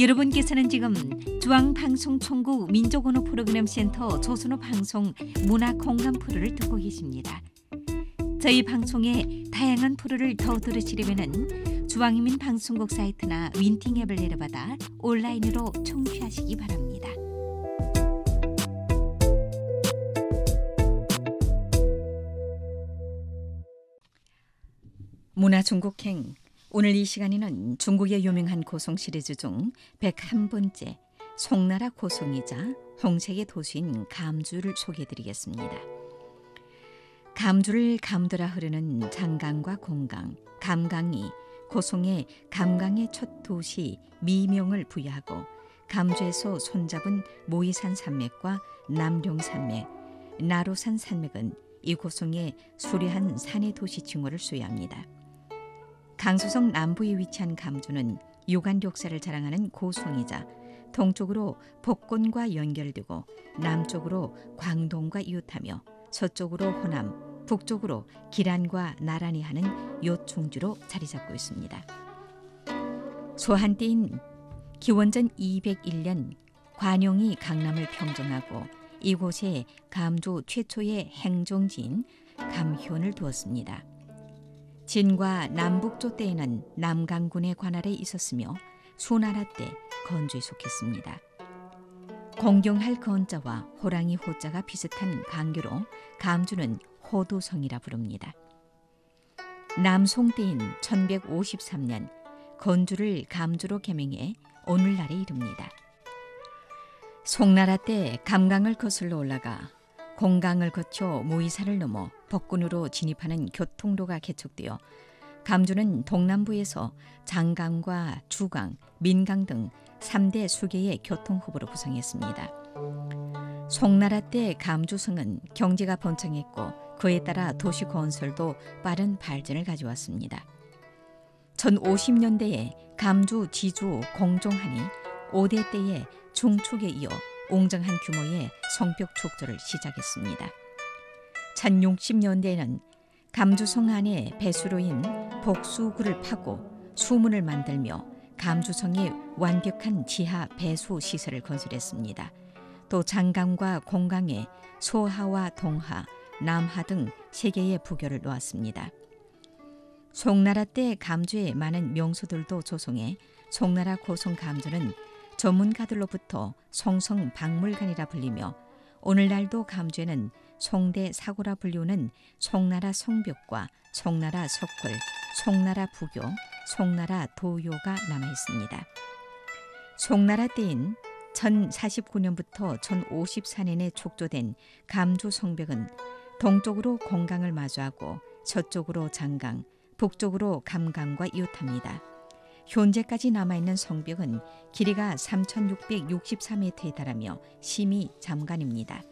여러분께서는 지금 중앙방송총국 민족언어 프로그램 센터 조선어 방송 문화 공감 프로를 듣고 계십니다. 저희 방송의 다양한 프로를 더 들으시려면 중앙인민 방송국 사이트나 윈팅 앱을 내려받아 온라인으로 청취하시기 바랍니다. 문화중국행, 오늘 이 시간에는 중국의 유명한 고송 시리즈 중 101번째 송나라 고송이자 홍색의 도시인 감주를 소개해드리겠습니다. 감주를 감돌아 흐르는 장강과 공강, 감강이 고송에 감강의 첫 도시 미명을 부여하고 감주에서 손잡은 모이산 산맥과 남룡 산맥, 나로산 산맥은 이 고송의 수려한 산의 도시 칭호를 수여합니다. 강수성 남부에 위치한 감주는 요간 역사를 자랑하는 고송이자 동쪽으로 복곤과 연결되고 남쪽으로 광동과 이웃하며 서쪽으로 호남, 북쪽으로 기란과 나란히 하는 요충지로 자리 잡고 있습니다. 소한때인 기원전 201년 관용이 강남을 평정하고 이곳에 감주 최초의 행정지인 감효원을 두었습니다. 진과 남북조 때에는 남강군의 관할에 있었으며 수나라 때 건주에 속했습니다. 공경할 건자와 호랑이 호자가 비슷한 강교로 감주는 호도성이라 부릅니다. 남송 때인 1153년 건주를 감주로 개명해 오늘날에 이릅니다. 송나라 때 감강을 거슬러 올라가 공강을 거쳐 모이사를 넘어 복군으로 진입하는 교통로가 개척되어 감주는 동남부에서 장강과 주강, 민강 등 3대 수계의 교통허브로 구성했습니다. 송나라 때 감주성은 경제가 번창했고 그에 따라 도시 건설도 빠른 발전을 가져왔습니다. 1050년대에 감주 지주 공종한이 5대 때의 중축에 이어 웅장한 규모의 성벽 축조를 시작했습니다. 1060년대에는 감주성 안에 배수로인 복수구를 파고 수문을 만들며 감주성에 완벽한 지하 배수 시설을 건설했습니다. 또 장강과 공강에 소하와 동하, 남하 등 3개의 부교를 놓았습니다. 송나라 때 감주의 많은 명소들도 조성해 송나라 고성 감주는 전문가들로부터 송성박물관이라 불리며 오늘날도 감주에는 송대 사고라 불리우는 송나라 성벽과 송나라 석굴, 송나라 부교, 송나라 도요가 남아있습니다. 송나라 때인 1049년부터 1054년에 촉조된 감주 성벽은 동쪽으로 공강을 마주하고 서쪽으로 장강, 북쪽으로 감강과 이웃합니다. 현재까지 남아있는 성벽은 길이가 3664m에 달하며 심의 잠관입니다.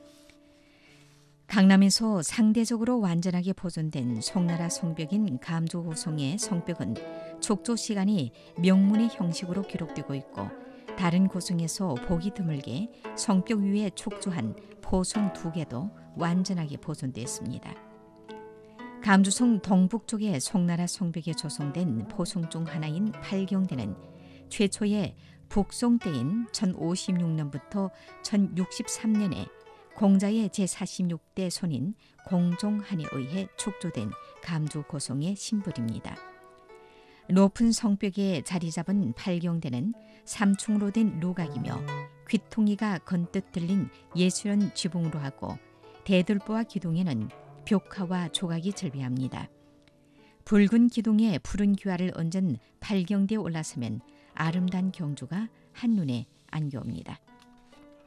강남에서 상대적으로 완전하게 보존된 송나라 성벽인 감주 고성의 성벽은 촉조 시간이 명문의 형식으로 기록되고 있고 다른 고성에서 보기 드물게 성벽 위에 촉조한 포송 2개도 완전하게 보존되어 있습니다. 감주성 동북쪽의 송나라 성벽에 조성된 포송 중 하나인 팔경대는 최초의 북송 때인 1056년부터 1063년에 공자의 제46대 손인 공종한에 의해 촉조된 감주 고성의 심벌입니다. 높은 성벽에 자리 잡은 팔경대는 3층으로 된 루각이며 귀퉁이가 건뜻 들린 예술원 지붕으로 하고 대들보와 기둥에는 벽화와 조각이 절비합니다. 붉은 기둥에 푸른 귀화를 얹은 팔경대에 올라서면 아름다운 경주가 한눈에 안겨옵니다.